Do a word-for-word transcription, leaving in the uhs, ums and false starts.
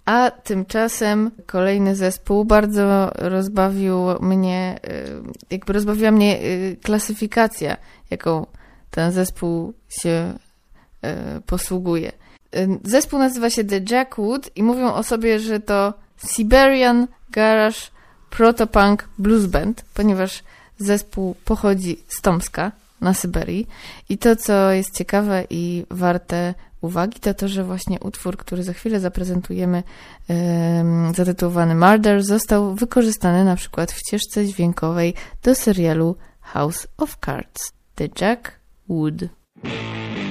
A tymczasem kolejny zespół bardzo rozbawił mnie, jakby rozbawiła mnie klasyfikacja, jaką ten zespół się posługuje. Zespół nazywa się The Jackwood i mówią o sobie, że to Siberian Garage Protopunk Blues Band, ponieważ zespół pochodzi z Tomska na Syberii. I to, co jest ciekawe i warte uwagi, to to, że właśnie utwór, który za chwilę zaprezentujemy, um, zatytułowany Murder, został wykorzystany na przykład w ścieżce dźwiękowej do serialu House of Cards. The Jackwood.